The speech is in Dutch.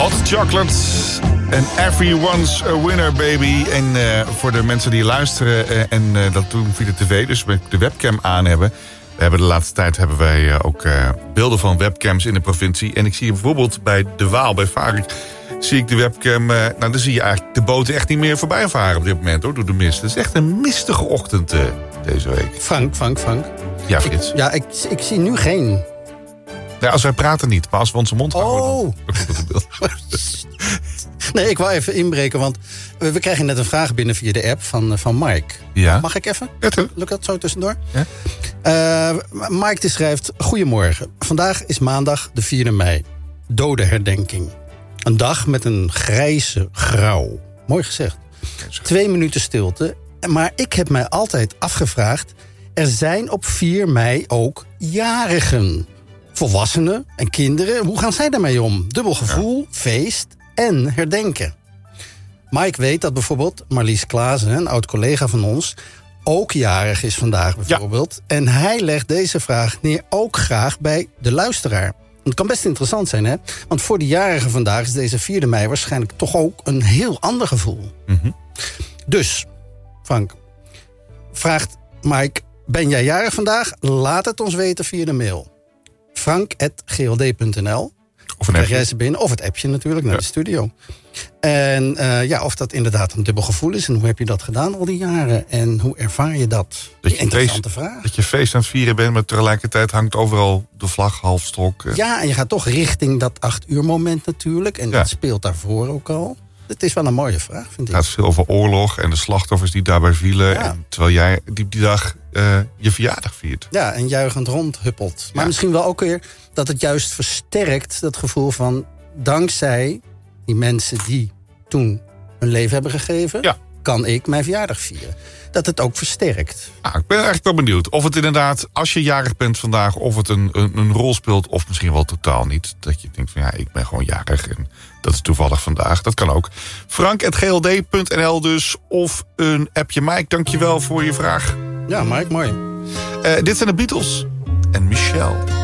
Hot chocolate and everyone's a winner, baby. En voor de mensen die luisteren en dat doen via de tv, dus met de webcam aan hebben. De laatste tijd hebben wij ook beelden van webcams in de provincie. En ik zie bijvoorbeeld bij de Waal, bij Varik, zie ik de webcam. Dan zie je eigenlijk de boten echt niet meer voorbij varen op dit moment, hoor, door de mist. Het is echt een mistige ochtend deze week. Frank. Ja, Frits. Ik zie nu geen. Ja, als wij praten niet, maar als we onze mond houden. Dan komt het beeld. Nee, ik wou even inbreken, want we krijgen net een vraag binnen via de app van Mike. Ja. Mag ik even? Ja, lukt dat zo tussendoor? Ja. Mike die schrijft: Goedemorgen. Vandaag is maandag de 4e mei. Dodenherdenking. Een dag met een grijze grauw. Mooi gezegd. 2 minuten stilte. Maar ik heb mij altijd afgevraagd: er zijn op 4 mei ook jarigen. Volwassenen en kinderen, hoe gaan zij daarmee om? Dubbel gevoel, feest en herdenken. Mike weet dat bijvoorbeeld Marlies Klaassen, een oud collega van ons, ook jarig is vandaag bijvoorbeeld. Ja. En hij legt deze vraag neer ook graag bij de luisteraar. Het kan best interessant zijn, hè? Want voor de jarigen vandaag is deze 4e mei waarschijnlijk toch ook een heel ander gevoel. Mm-hmm. Dus, Frank, vraagt Mike: ben jij jarig vandaag? Laat het ons weten via de mail. frank@gld.nl. Of een appje. Jij binnen, of het appje natuurlijk naar de studio. En of dat inderdaad een dubbel gevoel is. En hoe heb je dat gedaan al die jaren? En hoe ervaar je dat? Interessante vraag. Dat je feest aan het vieren bent, maar tegelijkertijd hangt overal de vlag halfstok. Ja, en je gaat toch richting dat 8 uur moment natuurlijk. En dat speelt daarvoor ook al. Het is wel een mooie vraag, vind ik. Het gaat veel over oorlog en de slachtoffers die daarbij vielen. Ja. En terwijl jij die dag je verjaardag viert. Ja, en juichend rondhuppelt. Maar misschien wel ook weer dat het juist versterkt dat gevoel van, dankzij die mensen die toen hun leven hebben gegeven, kan ik mijn verjaardag vieren. Dat het ook versterkt. Ah, ik ben eigenlijk wel benieuwd of het inderdaad, als je jarig bent vandaag, of het een rol speelt of misschien wel totaal niet. Dat je denkt van ik ben gewoon jarig en dat is toevallig vandaag. Dat kan ook. Frank@gld.nl dus, of een appje. Mike, dankjewel voor je vraag. Ja, Mike, mooi. Dit zijn de Beatles en Michelle.